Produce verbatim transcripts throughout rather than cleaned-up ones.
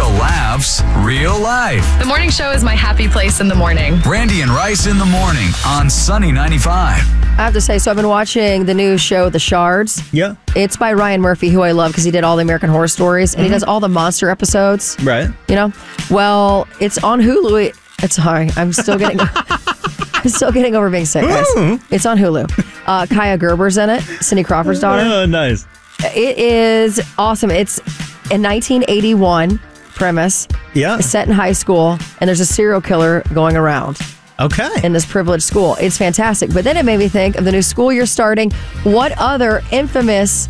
Real laughs, real life. The morning show is my happy place in the morning. Brandy and Rice in the morning on Sunny ninety-five. I have to say, so I've been watching the new show, The Shards. Yeah. It's by Ryan Murphy, who I love because he did all the American Horror Stories, and Mm-hmm. he does all the monster episodes. Right. You know? Well, it's on Hulu. It- It's sorry, I'm still getting I'm still getting over being sick, guys. It's on Hulu. Uh, Kaya Gerber's in it, Cindy Crawford's daughter. Oh, nice. It is awesome. It's a nineteen eighty-one premise. Yeah. It's set in high school, and there's a serial killer going around Okay. in this privileged school. It's fantastic. But then it made me think of the new school year starting. What other infamous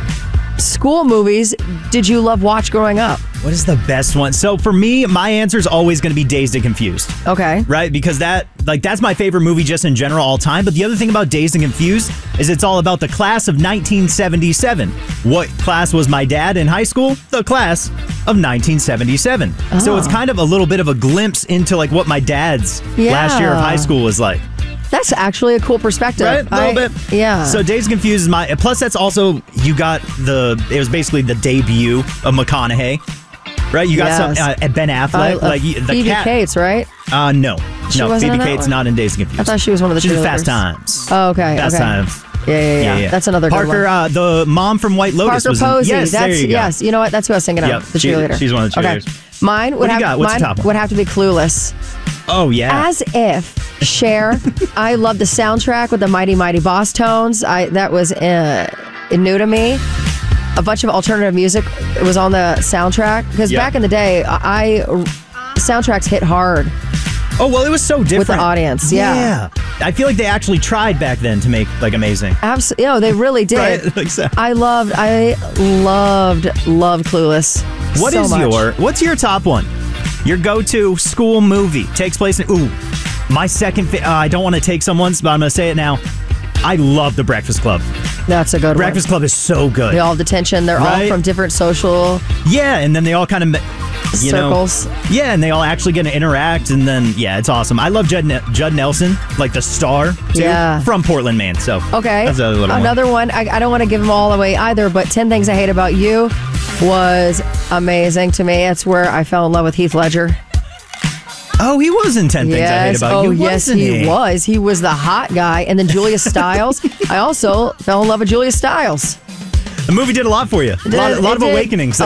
school movies did you love watch growing up? What is the best one? So for me, my answer is always going to be Dazed and Confused. Okay. Right? Because that, like, that's my favorite movie just in general all time. But the other thing about Dazed and Confused is it's all about the class of nineteen seventy-seven. What class was my dad in high school? The class of nineteen seventy-seven. Oh. So it's kind of a little bit of a glimpse into like what my dad's Yeah. last year of high school was like. That's actually a cool perspective. Right? A little I- bit. Yeah. So Dazed and Confused is my, plus that's also, you got the, it was basically the debut of McConaughey. Right? You got Yes. some, uh, Ben Affleck. Uh, uh, like you- the Phoebe cat. Cates, right? Uh, no. She no, wasn't Phoebe in that Cates one? not in Dazed and Confused. I thought she was one of the She's in cheerleaders. Fast Times. Oh, okay. Fast okay. Times. Yeah, yeah, yeah, That's another good Parker, one. uh, the mom from White Lotus Parker was in, Posey. yes, That's, there you go. Yes, you know what? That's who I was thinking Yep, of. The she- cheerleader. she's one of the Okay. cheerleaders. Mine would What do have you got? What's the mine top one? would have to be Clueless. Oh, yeah. As if Cher. I love the soundtrack with the Mighty Mighty Boss tones. I that was uh, new to me. A bunch of alternative music was on the soundtrack because Yeah. back in the day, I, I soundtracks hit hard. Oh, well, it was so different. With the audience, yeah. Yeah. I feel like they actually tried back then to make, like, amazing. Absolutely, you know, they really did. Right? Like so. I loved, I loved, loved Clueless. What so is much. your, what's your top one? Your go-to school movie takes place in, ooh, my second, fa- uh, I don't want to take someone's, but I'm going to say it now. I love The Breakfast Club. That's a good Breakfast one. Club is so good. They all have detention. They're all Right? from different social Yeah, and then they all kind of, you circles. know, yeah, and they all actually get to interact, and then yeah, it's awesome. I love Judd, ne- Judd Nelson, like the star, too, Yeah. from Portland, Maine. So Okay. that's another, little Another one. I, I don't want to give them all away either, but ten Things I Hate About You was amazing to me. It's where I fell in love with Heath Ledger. One. Oh, he was in ten Things I Hate Yes. About Oh, You. yes, wasn't he was. He was the hot guy. And then Julia Stiles. I also fell in love with Julia Stiles. The movie did a lot for you. A lot, a lot It of did. awakenings.